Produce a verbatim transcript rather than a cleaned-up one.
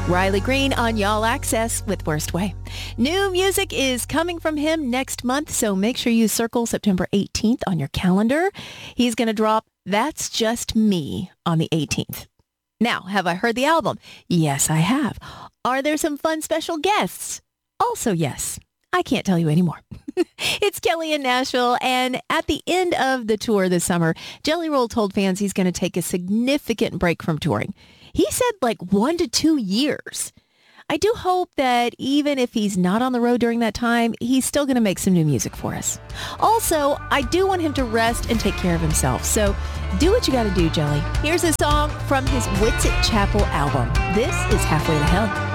Riley Green on Y'all Access with Worst Way. New music is coming from him next month, so make sure you circle September eighteenth on your calendar. He's going to drop That's Just Me on the eighteenth. Now, have I heard the album? Yes, I have. Are there some fun special guests? Also, yes. I can't tell you anymore. It's Kelly in Nashville, and at the end of the tour this summer, Jelly Roll told fans he's going to take a significant break from touring. He said like one to two years. I do hope that even if he's not on the road during that time, he's still going to make some new music for us. Also, I do want him to rest and take care of himself. So do what you got to do, Jelly. Here's a song from his Witsit Chapel album. This is Halfway to Hell.